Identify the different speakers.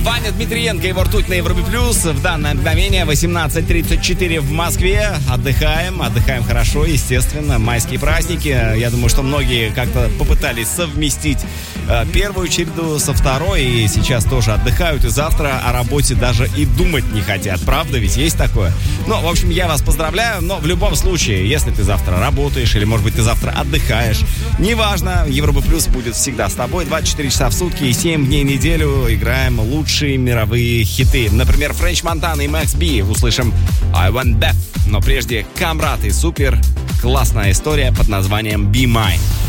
Speaker 1: Ваня Дмитриенко, его ртуть на Европе Плюс. В данное мгновение 18:34 в Москве. Отдыхаем хорошо, естественно. Майские праздники. Я думаю, что многие как-то попытались совместить первую череду со второй. И сейчас тоже отдыхают. И завтра о работе даже и думать не хотят. Правда, ведь есть такое? Ну, в общем, я вас поздравляю. Но в любом случае, если ты завтра работаешь или, может быть, ты завтра отдыхаешь, неважно, Европа Плюс будет всегда с тобой. 24 часа в сутки и 7 дней в неделю играем лучшие мировые хиты. Например, French Montana и Max B. Услышим I Want That. Но прежде Камрад и Супер. Классная история под названием Be Mine.